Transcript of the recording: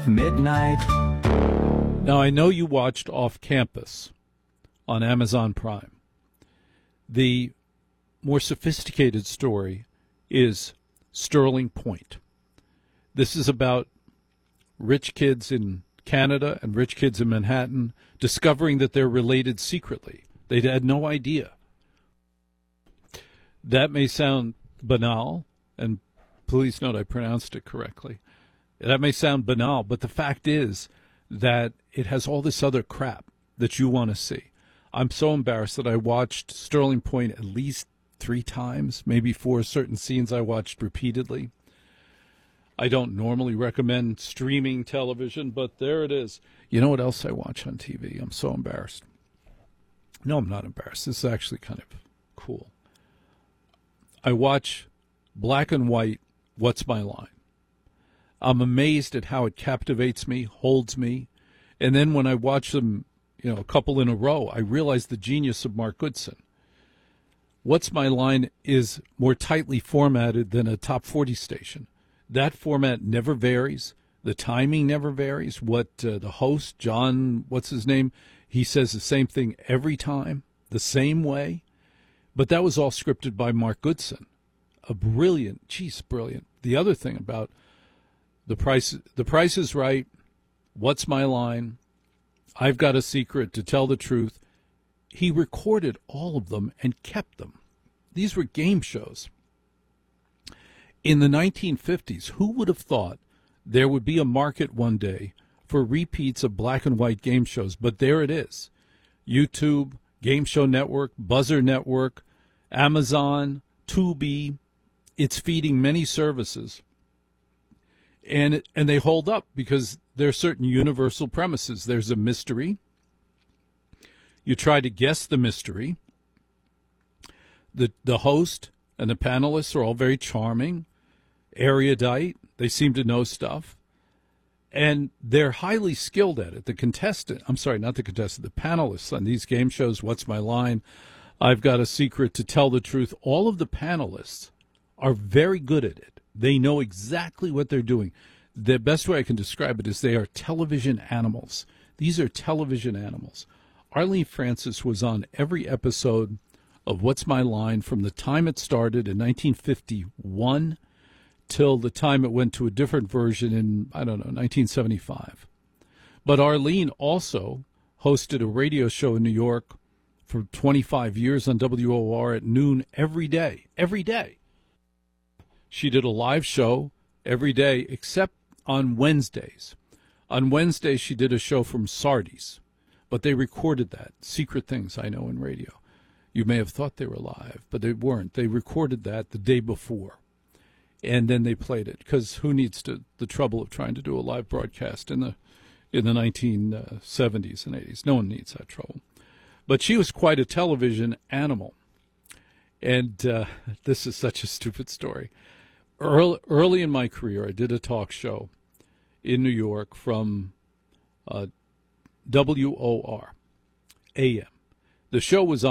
midnight. Now, I know you watched Off Campus on Amazon Prime. The more sophisticated story is Sterling Point. This is about rich kids in Canada and rich kids in Manhattan discovering that they're related secretly. They had no idea. That may sound banal, and please note I pronounced it correctly. That may sound banal, but the fact is that it has all this other crap that you want to see. I'm so embarrassed that I watched Sterling Point at least 3 times, maybe 4 certain scenes I watched repeatedly. I don't normally recommend streaming television, but there it is. You know what else I watch on TV? I'm so embarrassed. No, I'm not embarrassed. This is actually kind of cool. I watch black and white What's My Line. I'm amazed at how it captivates me, holds me. And then when I watch them, a couple in a row, I realize the genius of Mark Goodson. What's My Line is more tightly formatted than a top 40 station. That format never varies. The timing never varies. What the host, John, what's his name, he says the same thing every time, the same way. But that was all scripted by Mark Goodson. Brilliant. The other thing about The Price is Right, What's My Line, I've Got a Secret, To Tell the Truth. He recorded all of them and kept them. These were game shows. In the 1950s, who would have thought there would be a market one day for repeats of black and white game shows? But there it is. YouTube, Game Show Network, Buzzer Network, Amazon, Tubi. It's feeding many services. And they hold up because there are certain universal premises. There's a mystery. You try to guess the mystery. The host and the panelists are all very charming, erudite. They seem to know stuff. And they're highly skilled at it. The panelists on these game shows, What's My Line, I've Got a Secret, To Tell the Truth, all of the panelists are very good at it. They know exactly what they're doing. The best way I can describe it is they are television animals. These are television animals. Arlene Francis was on every episode of What's My Line from the time it started in 1951 till the time it went to a different version in, 1975. But Arlene also hosted a radio show in New York for 25 years on WOR at noon every day. Every day. She did a live show every day except on Wednesdays. On Wednesdays, she did a show from Sardis, but they recorded that. Secret things I know in radio. You may have thought they were live, but they weren't. They recorded that the day before, and then they played it, because who needs the trouble of trying to do a live broadcast in the 1970s and 80s? No one needs that trouble. But she was quite a television animal, and this is such a stupid story. Early in my career, I did a talk show in New York from WOR AM. The show was